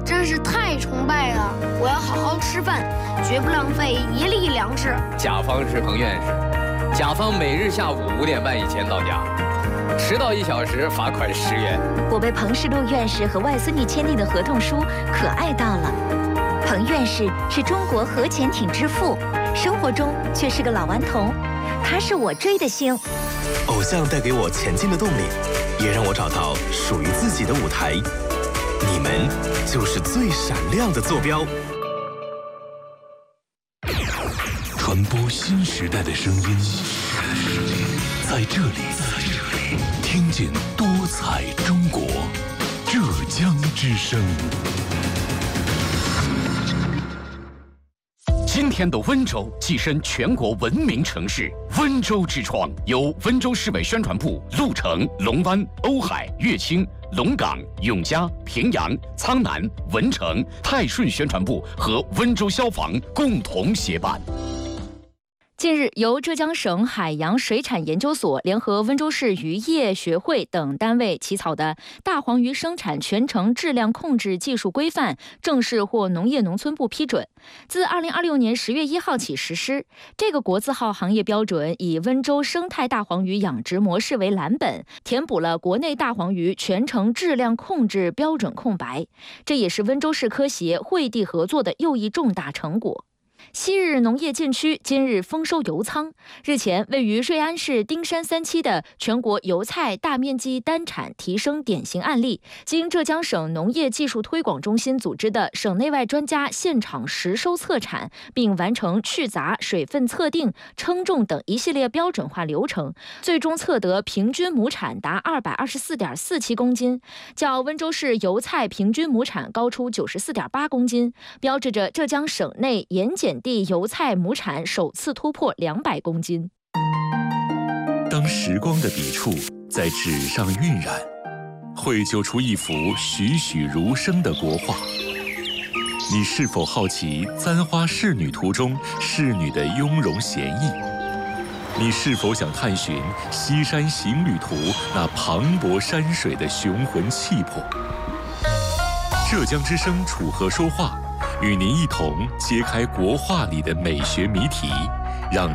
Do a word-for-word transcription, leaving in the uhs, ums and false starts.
真是太崇拜了！我要好好吃饭，绝不浪费一粒粮食。 甲方是彭院士，甲方每日下午五点半以前到家，迟到一小时罚款十元。 我被彭世禄院士和外孙女签订的合同书可爱到了。彭院士是中国核潜艇之父，生活中却是个老顽童。他是我追的星。 偶像带给我前进的动力，也让我找到属于自己的舞台。你们就是最闪亮的坐标。 传播新时代的声音，在这里，听见多彩中国，浙江之声。今天的温州跻身全国文明城市，温州之窗由温州市委宣传部、鹿城、龙湾、瓯海、乐清、龙岗、永嘉、平阳、苍南、文成、泰顺宣传部和温州消防共同协办。 近日，由浙江省海洋水产研究所联合温州市渔业学会等单位起草的《大黄鱼生产全程质量控制技术规范》正式获农业农村部批准，自二零二六年十月一号起实施。这个国字号行业标准以温州生态大黄鱼养殖模式为蓝本，填补了国内大黄鱼全程质量控制标准空白，这也是温州市科协会地合作的又一重大成果。昔日农业禁区今日丰收油仓。日前，位于瑞安市丁山三期的全国油菜大面积单产提升典型案例，经浙江省农业技术推广中心组织的省内外专家现场实收测产，并完成去杂、水分测定、称重等一系列标准化流程，最终测得平均亩产达二百二十四点四七公斤，较温州市油菜平均亩产高出九十四点八公斤，标志着浙江省内盐碱地油菜亩产首次突破两百公斤。 当时光的笔触在纸上晕染，绘就出一幅栩栩如生的国画。你是否好奇《簪花仕女图》中仕女的雍容娴逸？你是否想探寻《西山行旅图》那磅礴山水的雄浑气魄？浙江之声楚河说话，与您一同揭开国画里的美学谜题。